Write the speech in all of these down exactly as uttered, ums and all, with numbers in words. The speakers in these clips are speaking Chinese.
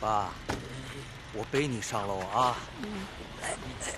爸，我背你上楼啊。 嗯。 来，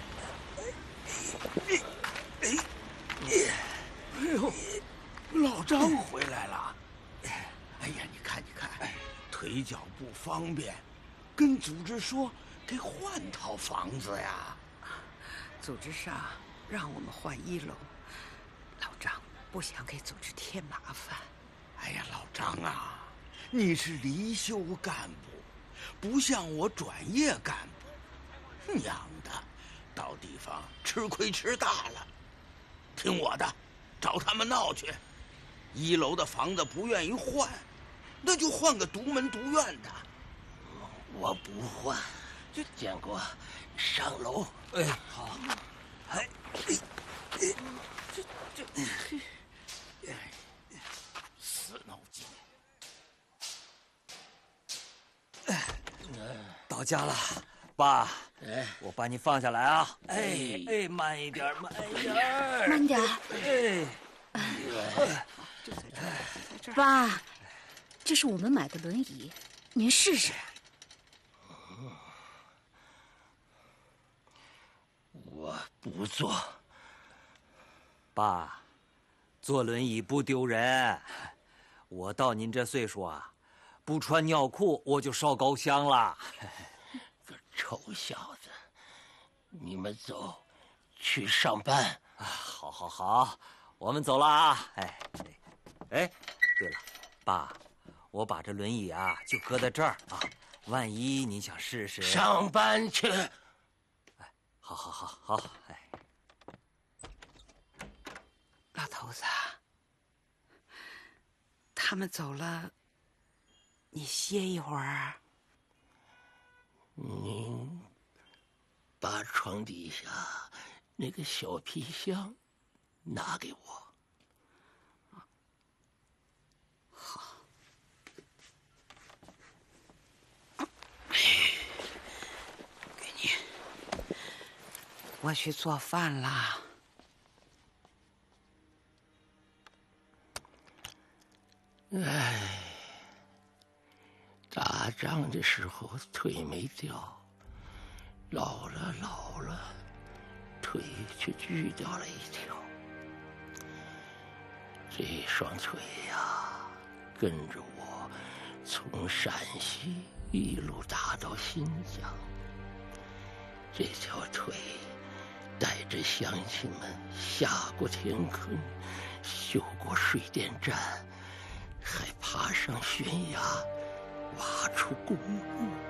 哎哎哎！哎呦，老张回来了。哎呀，你看，你看，腿脚不方便，跟组织说给换套房子呀。 组织上让我们换一楼，老张不想给组织添麻烦。 哎呀，老张啊，你是离休干部，不像我转业干部，娘的，到地方吃亏吃大了。听我的，找他们闹去。一楼的房子不愿意换，那就换个独门独院的。 我不换，就建国上楼。 哎，好。哎，哎，哎， 这这，死脑筋！ 到家了，爸。 哎， 我把你放下来啊！哎哎，慢一点，慢一点， 慢点。 哎， 哎，就在这儿，在这儿。 爸，这是我们买的轮椅，您试试。 我不坐。 爸，坐轮椅不丢人。我到您这岁数啊，不穿尿裤我就烧高香了。 个臭小子，你们走，去上班。 啊，好，好，好，我们走了啊！哎，哎，对了，爸，我把这轮椅啊就搁在这儿啊，万一你想试试。 上班去。 哎，好，好，好，好，哎。 老头子，他们走了，你歇一会儿。 您把床底下那个小皮箱拿给我。 好。给你。我去做饭啦。 唉，打仗的时候腿没掉，老了老了，腿却锯掉了一条。这双腿呀，跟着我从陕西一路打到新疆。这条腿带着乡亲们下过田坑，修过水电站，还爬上悬崖，挖出公墓。